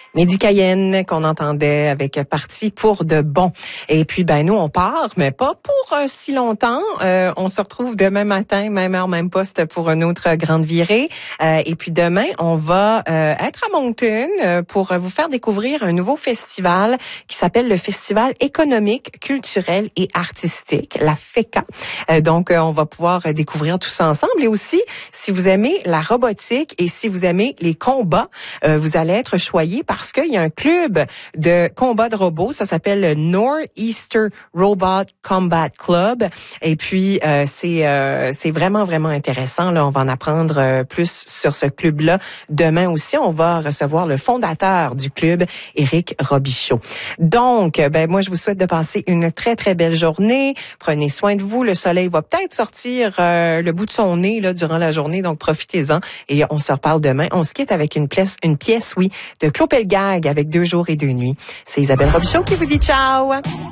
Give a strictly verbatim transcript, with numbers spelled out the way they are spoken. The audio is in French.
Mehdi Cayenne qu'on entendait avec Parti pour de bon. Et puis, ben nous, on part, mais pas pour euh, si longtemps. Euh, on se retrouve demain matin, même heure, même poste pour une autre grande virée. Euh, et puis demain, on va euh, être à Moncton euh, pour vous faire découvrir un nouveau festival qui s'appelle le Festival économique, culturel et artistique, la FECA. Euh, donc, euh, on va pouvoir découvrir tout ça ensemble. Et aussi, si vous aimez la robotique et si vous aimez les combats, euh, vous allez être choyés parce qu'il y a un club de combat de robots. Ça s'appelle le Northeaster Robot Combat Club. Et puis, euh, c'est euh, c'est vraiment, vraiment intéressant. Là, on va en apprendre euh, plus sur ce club-là. Demain aussi, on va recevoir le fondateur du club, Éric Robichaud. Donc, ben moi, je vous souhaite de passer une très, très belle journée. Prenez soin de vous. Le soleil va peut-être sortir euh, le bout de son nez là durant la journée, donc profitez-en. Et on se reparle demain. On se quitte avec une pièce, une pièce, oui, de Claude Pelgag avec Deux jours et deux nuits. C'est Isabelle Robichaud qui vous dit ciao!